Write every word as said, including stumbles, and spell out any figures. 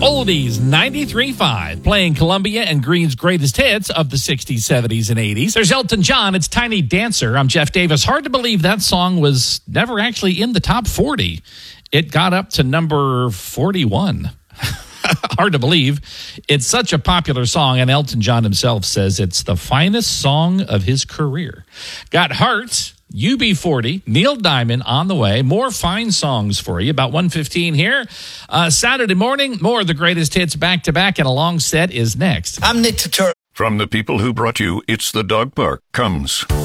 Oldies ninety-three point five, playing Columbia and Green's greatest hits of the sixties, seventies, and eighties. There's Elton John, it's Tiny Dancer. I'm Jeff Davis. Hard to believe that song was never actually in the top forty. It got up to number forty-one. Hard to believe. It's such a popular song, and Elton John himself says it's the finest song of his career. Got Heart, U B forty, Neil Diamond on the way. More fine songs for you. About one fifteen here. Uh, Saturday morning, more of the greatest hits back-to-back, and a long set is next. I'm Nick Turturro. From the people who brought you It's the Dog Park comes